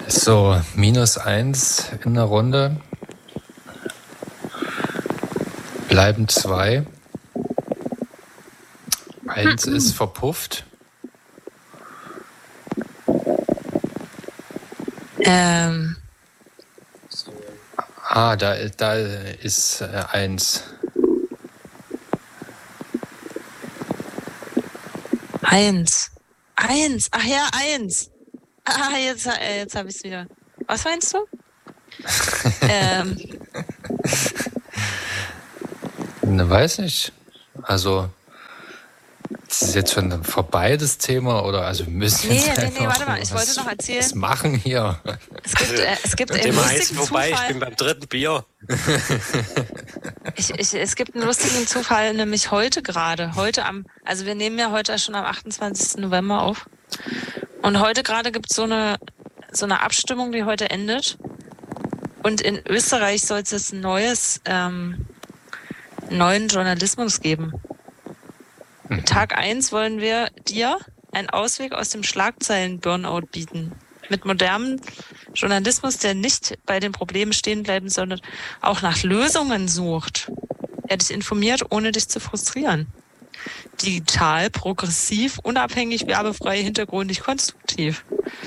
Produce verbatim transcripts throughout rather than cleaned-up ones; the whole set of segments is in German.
So, minus eins in der Runde. Bleiben zwei. Eins hm. ist verpufft. Ähm. Ah, da, da ist äh, eins. Eins. Eins. Ach ja, eins. Ah, jetzt, jetzt habe ich es wieder. Was meinst du? ähm. Ne, weiß nicht. Also, ist es jetzt schon vorbei, das Thema? Oder also wir müssen nee, jetzt nee, nee, noch warte mal, ich was, wollte noch erzählen. Was machen hier? Es gibt, äh, es gibt einen Thema lustigen eins vorbei, Zufall. ich bin beim dritten Bier. Ich, ich, es gibt einen lustigen Zufall, nämlich heute gerade. Heute am, also wir nehmen ja heute schon am achtundzwanzigsten November auf. Und heute gerade gibt es so eine, so eine Abstimmung, die heute endet. Und in Österreich soll es jetzt ein neues, ähm, neuen Journalismus geben. Mhm. Tag eins wollen wir dir einen Ausweg aus dem Schlagzeilen-Burnout bieten. Mit modernem Journalismus, der nicht bei den Problemen stehen bleibt, sondern auch nach Lösungen sucht. Er dich informiert, ohne dich zu frustrieren. Digital, progressiv, unabhängig, werbefrei, hintergründig, konstruktiv.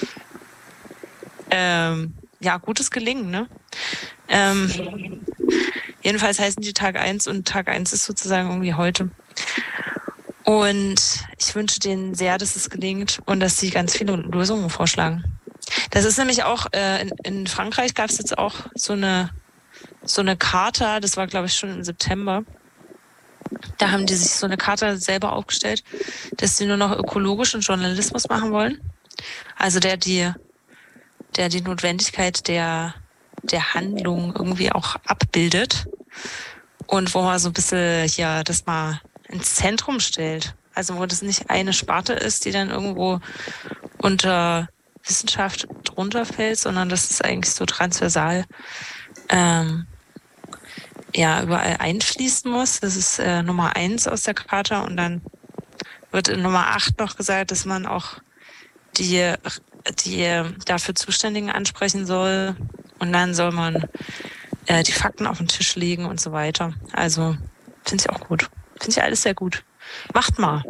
Ähm, ja, gutes Gelingen, ne? Ähm, jedenfalls heißen die Tag eins und Tag eins ist sozusagen irgendwie heute. Und ich wünsche denen sehr, dass es gelingt und dass sie ganz viele Lösungen vorschlagen. Das ist nämlich auch, äh, in, in Frankreich gab es jetzt auch so eine, so eine Charta, das war glaube ich schon im September. Da haben die sich so eine Charta selber aufgestellt, dass sie nur noch ökologischen Journalismus machen wollen. Also der die, der die Notwendigkeit der, der Handlung irgendwie auch abbildet. Und wo man so ein bisschen hier das mal ins Zentrum stellt. Also wo das nicht eine Sparte ist, die dann irgendwo unter Wissenschaft drunter fällt, sondern dass es eigentlich so transversal ähm, ja überall einfließen muss. Das ist äh, Nummer eins aus der Charta und dann wird in Nummer acht noch gesagt, dass man auch die, die dafür Zuständigen ansprechen soll und dann soll man äh, die Fakten auf den Tisch legen und so weiter. Also finde ich auch gut. Finde ich alles sehr gut. Macht mal.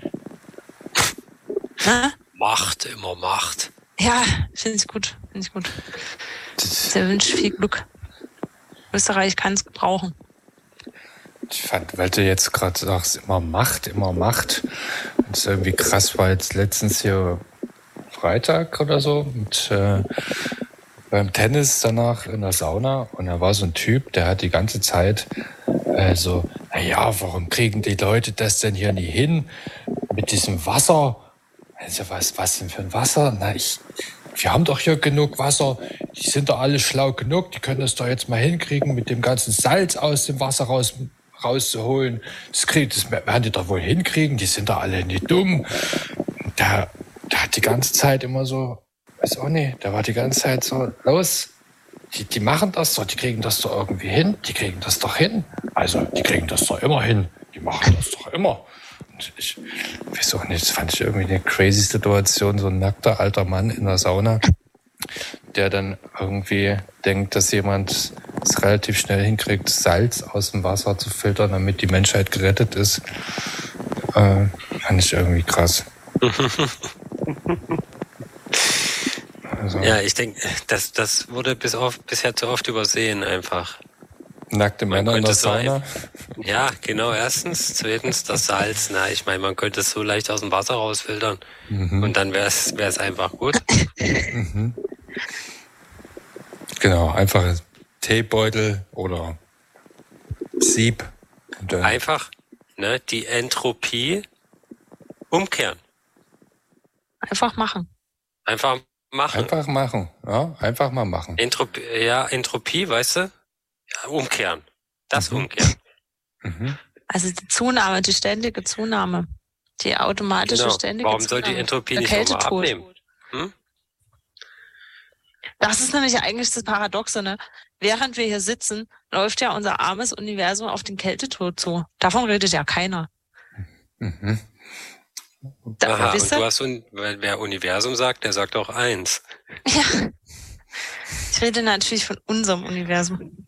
Na? Macht, immer Macht. Ja, finde ich gut. Finde ich gut. Ich wünsche viel Glück. Österreich kann es gebrauchen. Ich fand, weil du jetzt gerade sagst, immer Macht, immer Macht. Das ist irgendwie krass, weil jetzt letztens hier Freitag oder so mit, äh, beim Tennis danach in der Sauna und da war so ein Typ, der hat die ganze Zeit äh, so, naja, warum kriegen die Leute das denn hier nie hin mit diesem Wasser? Also was, was denn für ein Wasser? Na, ich, wir haben doch hier genug Wasser. Die sind doch alle schlau genug. Die können das doch jetzt mal hinkriegen, mit dem ganzen Salz aus dem Wasser raus, rauszuholen. Das, krieg, das werden die doch wohl hinkriegen. Die sind doch alle nicht dumm. Da, da hat die ganze Zeit immer so, weiß auch nicht, da war die ganze Zeit so, los, die, die machen das doch, die kriegen das doch irgendwie hin. Die kriegen das doch hin. Also, die kriegen das doch immer hin. Die machen das doch immer. Ich weiß auch nicht, das fand ich irgendwie eine crazy Situation, so ein nackter alter Mann in der Sauna, der dann irgendwie denkt, dass jemand es relativ schnell hinkriegt, Salz aus dem Wasser zu filtern, damit die Menschheit gerettet ist. Äh, fand ich irgendwie krass. Also, ja, ich denke, das, das wurde bis auf, bisher zu oft übersehen einfach. Nackte Männer in der Sauna? So, ja, genau, erstens. Zweitens, das Salz. Na, ich meine, man könnte es so leicht aus dem Wasser rausfiltern. Mhm. Und dann wäre es einfach gut. Mhm. Genau, einfach Teebeutel oder Sieb. Und dann einfach ne, die Entropie umkehren. Einfach machen. Einfach machen. Einfach machen, ja, einfach mal machen. Entropie, ja, Entropie, weißt du? Ja, umkehren. Das mhm. umkehren. Mhm. Also die Zunahme, die ständige Zunahme. Die automatische genau. ständige Warum Zunahme. Warum soll die Entropie nicht nochmal abnehmen? Hm? Das ist nämlich eigentlich das Paradoxe, ne? Während wir hier sitzen, läuft ja unser armes Universum auf den Kältetod zu. Davon redet ja keiner. Mhm. Da, Aha, und du hast, wer Universum sagt, der sagt auch eins. Ja. rede natürlich von unserem Universum.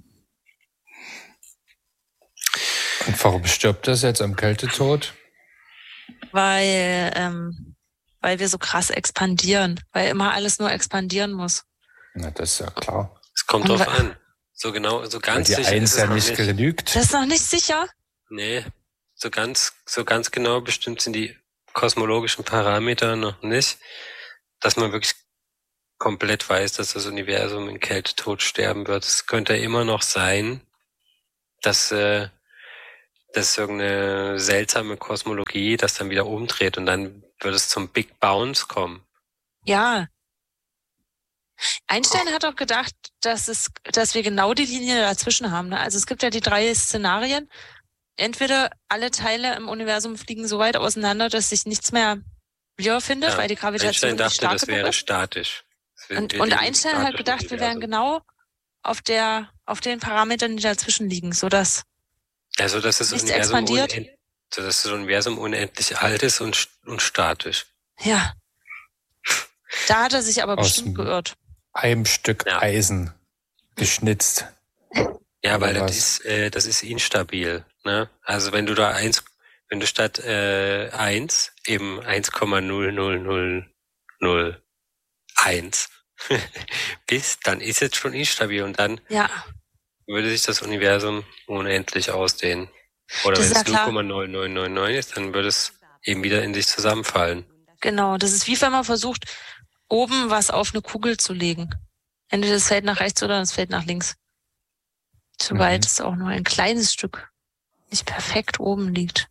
Und warum stirbt das jetzt am Kältetod? Weil, ähm, weil wir so krass expandieren, weil immer alles nur expandieren muss. Na, das ist ja klar. Es kommt drauf an. So genau, so ganz Weil die sicher eins ist es ja noch nicht nicht. genügt. Das ist noch nicht sicher? Nee, so ganz, so ganz genau bestimmt sind die kosmologischen Parameter noch nicht, dass man wirklich komplett weiß, dass das Universum in Kältetod sterben wird. Es könnte immer noch sein, dass, äh, dass irgendeine seltsame Kosmologie das dann wieder umdreht und dann wird es zum Big Bounce kommen. Ja. Einstein hat auch gedacht, dass es, dass wir genau die Linie dazwischen haben. Ne? Also es gibt ja die drei Szenarien. Entweder alle Teile im Universum fliegen so weit auseinander, dass sich nichts mehr wiederfindet, Ja, weil die Gravitation Einstein nicht dachte, stark das genug wäre ist. statisch. Das wir- Und, wir und leben im Einstein hat statischen gedacht, wir wären Universum. genau auf der, auf den Parametern, die dazwischen liegen, sodass Also, dass das nichts Universum expandiert. unend, so dass das Universum unendlich alt ist und, st- und statisch. Ja. Da hat er sich aber Aus bestimmt dem- geirrt. Einem Stück Ja. Eisen geschnitzt. Ja, weil Oder das was? ist, äh, das ist instabil. Ne? Also wenn du da eins, wenn du statt äh, eins eben eins Komma null null null null eins bist, dann ist es schon instabil und dann Ja. würde sich das Universum unendlich ausdehnen. Oder Das wenn ist ja es klar. null Komma null null null neun ist, dann würde es eben wieder in sich zusammenfallen. Genau, das ist wie wenn man versucht, oben was auf eine Kugel zu legen. Entweder das fällt nach rechts oder das fällt nach links. Soweit Mhm. es auch nur ein kleines Stück nicht perfekt oben liegt.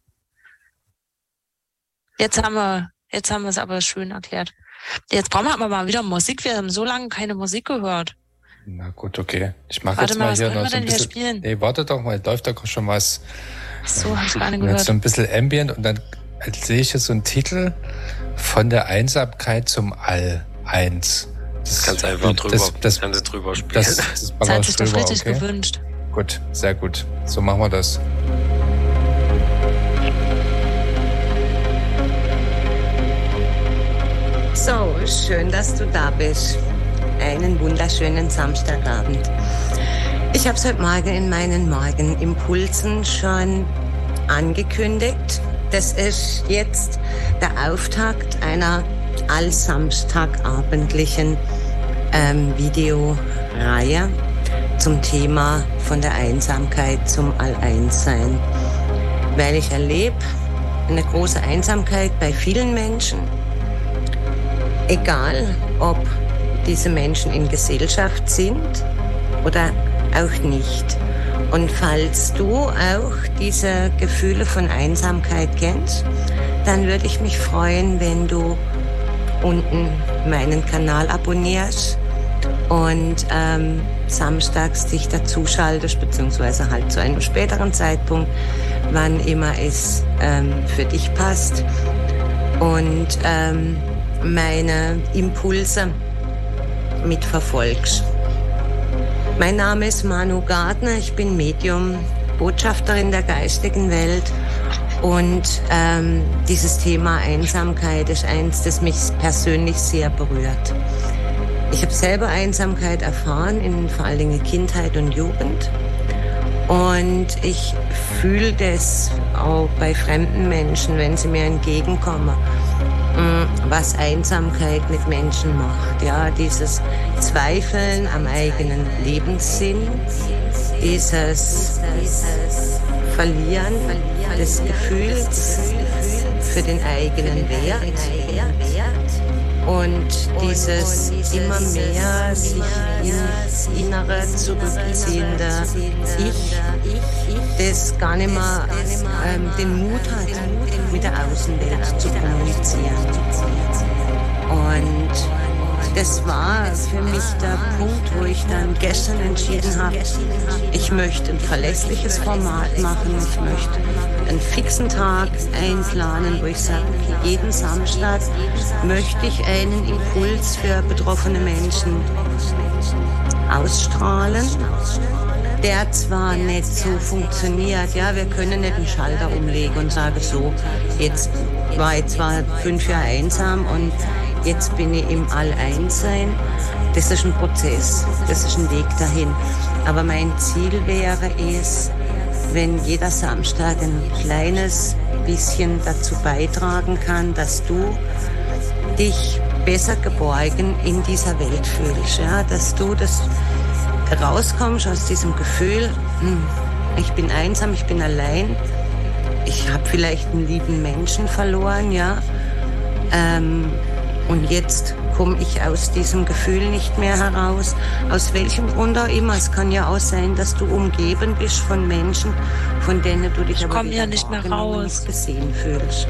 Jetzt haben wir, jetzt haben wir es aber schön erklärt. Jetzt brauchen wir aber mal wieder Musik. Wir haben so lange keine Musik gehört. Na gut, okay. Ich mache Warte jetzt mal, mal was hier können noch wir so ein denn hier bisschen. spielen? Nee, warte doch mal, läuft doch schon was. Ach so, hab ich gar nicht Und jetzt gehört. so ein bisschen Ambient und dann sehe ich jetzt so einen Titel von der Einsamkeit zum All eins. Das Kannst du einfach drüber, Das, das, kannst du drüber spielen. das, das, Das baller hat ich sich doch drüber, richtig okay? gewünscht. Gut, sehr gut. So machen wir das. So, schön, dass du da bist. Einen wunderschönen Samstagabend. Ich habe es heute Morgen in meinen Morgenimpulsen schon angekündigt. Das ist jetzt der Auftakt einer allsamstagabendlichen ähm, Videoreihe zum Thema von der Einsamkeit zum All-Eins-Sein. Weil ich erlebe eine große Einsamkeit bei vielen Menschen. Egal, ob diese Menschen in Gesellschaft sind oder auch nicht. Und falls du auch diese Gefühle von Einsamkeit kennst, dann würde ich mich freuen, wenn du unten meinen Kanal abonnierst und ähm, samstags dich dazuschaltest, beziehungsweise halt zu einem späteren Zeitpunkt, wann immer es ähm, für dich passt. Und ähm, meine Impulse mitverfolgst. Mein Name ist Manu Gardner, ich bin Medium, Botschafterin der geistigen Welt und ähm, dieses Thema Einsamkeit ist eins, das mich persönlich sehr berührt. Ich habe selber Einsamkeit erfahren, in vor allen Dingen Kindheit und Jugend. Und ich fühle das auch bei fremden Menschen, wenn sie mir entgegenkommen, was Einsamkeit mit Menschen macht. Ja, dieses Zweifeln am eigenen Lebenssinn, dieses Verlieren des Gefühls für den eigenen Wert und dieses immer mehr sich ins Innere zurückziehende Ich, das gar nicht mehr ähm, den Mut hat, mit der Außenwelt zu kommunizieren. Und das war für mich der Punkt, wo ich dann gestern entschieden habe, ich möchte ein verlässliches Format machen, ich möchte einen fixen Tag einplanen, wo ich sage, jeden Samstag möchte ich einen Impuls für betroffene Menschen ausstrahlen, der zwar nicht so funktioniert, ja, wir können nicht einen Schalter umlegen und sagen so, jetzt war ich zwar fünf Jahre einsam und jetzt bin ich im All-Eins-Sein. Das ist ein Prozess, das ist ein Weg dahin. Aber mein Ziel wäre es, wenn jeder Samstag ein kleines bisschen dazu beitragen kann, dass du dich besser geborgen in dieser Welt fühlst. Ja? Dass du das rauskommst aus diesem Gefühl, hm, ich bin einsam, ich bin allein, ich habe vielleicht einen lieben Menschen verloren, ja. Ähm, und jetzt komme ich aus diesem Gefühl nicht mehr heraus. Aus welchem Grund auch immer. Es kann ja auch sein, dass du umgeben bist von Menschen, von denen du dich ich aber komme ja nicht mehr raus. Gesehen fühlst.